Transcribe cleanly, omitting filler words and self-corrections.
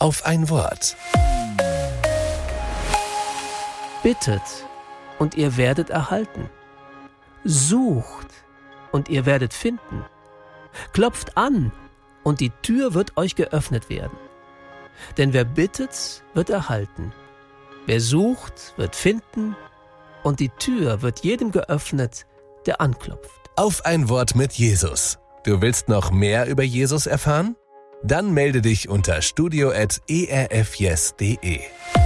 auf ein Wort. Bittet, und ihr werdet erhalten. Sucht, und ihr werdet finden. Klopft an, und die Tür wird euch geöffnet werden. Denn wer bittet, wird erhalten. Wer sucht, wird finden, und die Tür wird jedem geöffnet, der anklopft. Auf ein Wort mit Jesus. Du willst noch mehr über Jesus erfahren? Dann melde dich unter studio@erfyes.de.